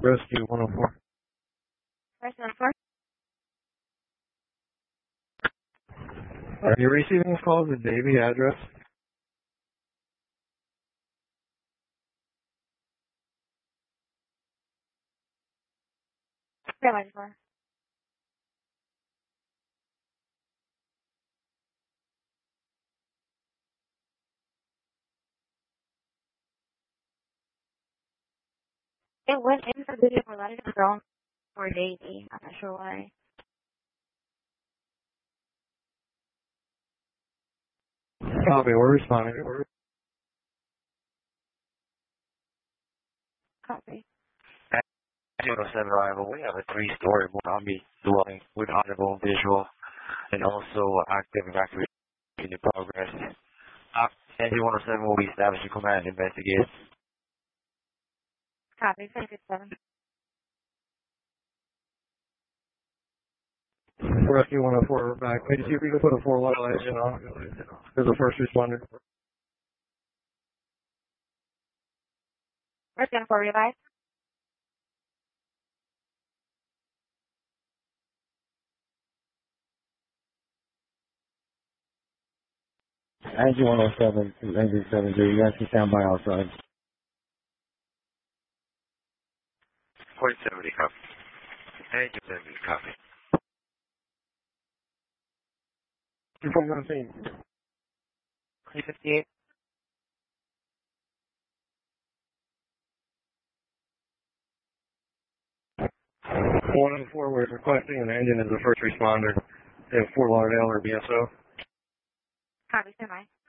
Rescue 104. Rescue 104. Are you receiving calls at Davie address? Yeah, 104. It went in for video for letter wrong for Davie. I'm not sure why. Copy, we're responding. Copy. 07 arrival, we have a 3-story Mojave dwelling with audible, visual, and also active evacuation in progress. NG 107 will be establishing command and investigate. Copy. 767. Rescue 104, we're back. Can you see if we can put a 4-1 engine on? There's a first responder. Rescue 104, revive. NG 107 to NG 70, you guys can stand by outside. 4070, copy. NG 70, copy. 217. 358. 104, we're requesting an engine as a first responder. They have Fort Lauderdale or BSO. Copy. Stand by.